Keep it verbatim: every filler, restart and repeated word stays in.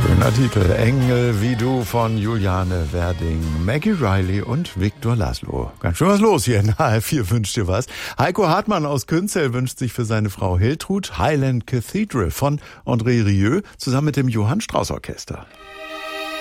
Schöner Titel, Engel wie du von Juliane Werding, Maggie Riley und Viktor Laszlo. Ganz schön was los hier in H R vier, wünscht dir was. Heiko Hartmann aus Künzell wünscht sich für seine Frau Hiltrud Highland Cathedral von André Rieu zusammen mit dem Johann Strauss Orchester.